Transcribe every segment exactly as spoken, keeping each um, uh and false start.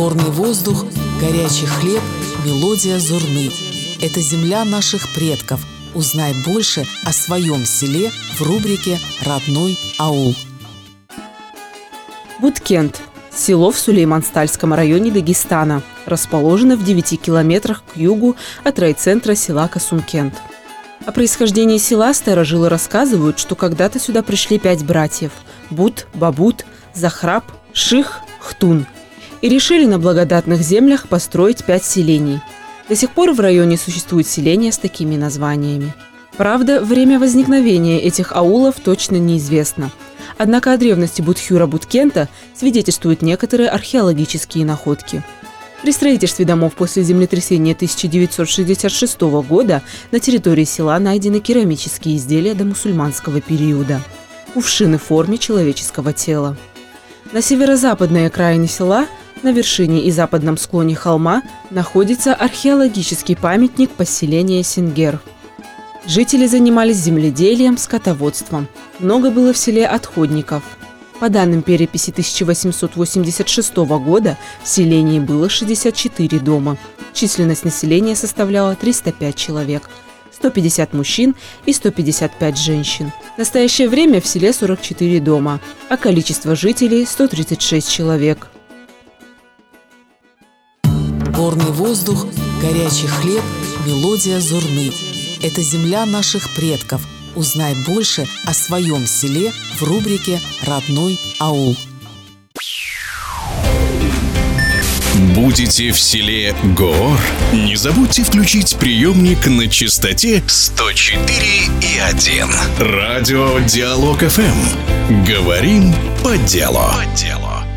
Горный воздух, горячий хлеб, мелодия зурны. Это земля наших предков. Узнай больше о своем селе в рубрике «Родной аул». Будкент – село в Сулейман-Стальском районе Дагестана, расположено в девяти километрах к югу от райцентра села Касумкент. О происхождении села старожилы рассказывают, что когда-то сюда пришли пять братьев – Буд, Бабут, Захраб, Ших, Хтун – и решили на благодатных землях построить пять селений. До сих пор в районе существуют селения с такими названиями. Правда, время возникновения этих аулов точно неизвестно. Однако о древности Будхюра Будкента свидетельствуют некоторые археологические находки. При строительстве домов после землетрясения тысяча девятьсот шестьдесят шестого года на территории села найдены керамические изделия домусульманского периода. Кувшины в форме человеческого тела. На северо-западной окраине села, на вершине и западном склоне холма, находится археологический памятник поселения Сингер. Жители занимались земледелием, скотоводством. Много было в селе отходников. По данным переписи тысяча восемьсот восемьдесят шестого года в селении было шестьдесят четыре дома. Численность населения составляла триста пять человек. сто пятьдесят мужчин и сто пятьдесят пять женщин. В настоящее время в селе сорок четыре дома, а количество жителей – сто тридцать шесть человек. Горный воздух, горячий хлеб, мелодия зурны. Это земля наших предков. Узнай больше о своем селе в рубрике «Родной аул». Будете в селе Гоор? Не забудьте включить приемник на частоте сто четыре и один. Радио Диалог эф эм. Говорим по делу. По делу.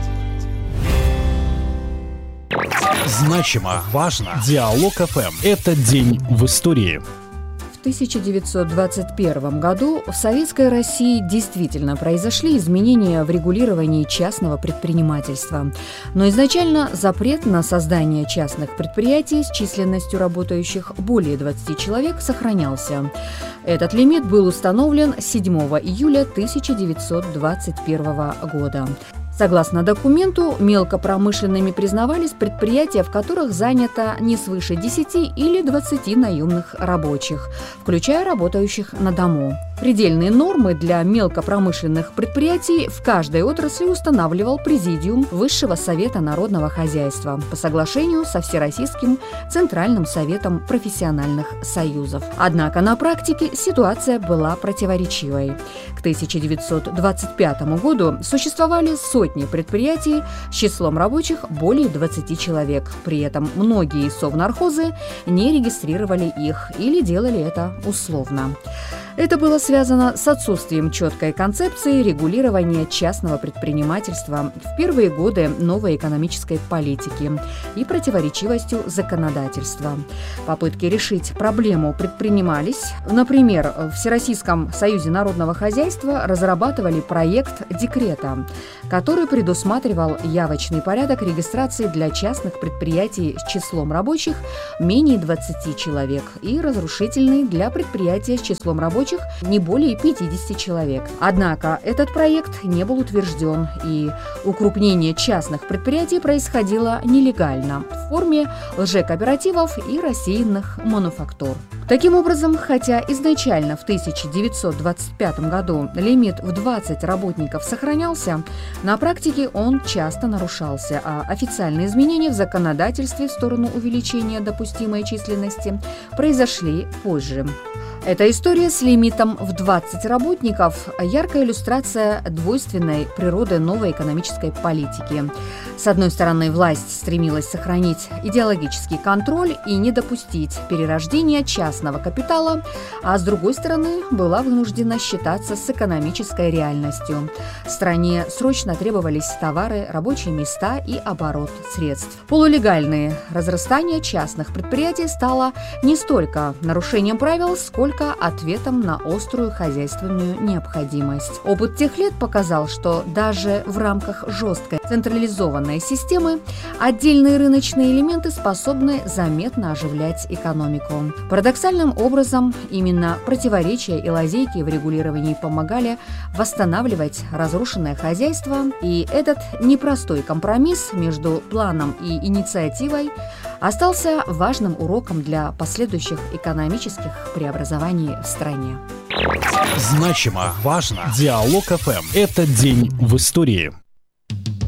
Значимо, важно. Диалог эф эм. Это день в истории. В тысяча девятьсот двадцать первом году в Советской России действительно произошли изменения в регулировании частного предпринимательства. Но изначально запрет на создание частных предприятий с численностью работающих более двадцати человек сохранялся. Этот лимит был установлен седьмого июля тысяча девятьсот двадцать первого года. Согласно документу, мелкопромышленными признавались предприятия, в которых занято не свыше десяти или двадцати наемных рабочих, включая работающих на дому. Предельные нормы для мелкопромышленных предприятий в каждой отрасли устанавливал Президиум Высшего Совета Народного Хозяйства по соглашению со Всероссийским Центральным Советом профессиональных союзов. Однако на практике ситуация была противоречивой. К тысяча девятьсот двадцать пятому году существовали сотни предприятий с числом рабочих более двадцати человек. При этом многие совнархозы не регистрировали их или делали это условно. Это было связано с отсутствием четкой концепции регулирования частного предпринимательства в первые годы новой экономической политики и противоречивостью законодательства. Попытки решить проблему предпринимались. Например, в Всероссийском союзе народного хозяйства разрабатывали проект декрета, который предусматривал явочный порядок регистрации для частных предприятий с числом рабочих менее двадцати человек и разрушительный для предприятия с числом рабочих не более пятидесяти человек. Однако этот проект не был утвержден, и укрупнение частных предприятий происходило нелегально в форме лжекооперативов и рассеянных мануфактур. Таким образом, хотя изначально в тысяча девятьсот двадцать пятом году лимит в двадцать работников сохранялся, на практике он часто нарушался, а официальные изменения в законодательстве в сторону увеличения допустимой численности произошли позже. Эта история с лимитом в двадцать работников – яркая иллюстрация двойственной природы новой экономической политики. С одной стороны, власть стремилась сохранить идеологический контроль и не допустить перерождения частного капитала, а с другой стороны, была вынуждена считаться с экономической реальностью. Стране срочно требовались товары, рабочие места и оборот средств. Полулегальное разрастание частных предприятий стало не столько нарушением правил, сколько только ответом на острую хозяйственную необходимость. Опыт тех лет показал, что даже в рамках жесткой централизованной системы отдельные рыночные элементы способны заметно оживлять экономику. Парадоксальным образом, именно противоречия и лазейки в регулировании помогали восстанавливать разрушенное хозяйство, и этот непростой компромисс между планом и инициативой остался важным уроком для последующих экономических преобразований в стране. Значимо, важно. Диалог эф эм. Это день в истории.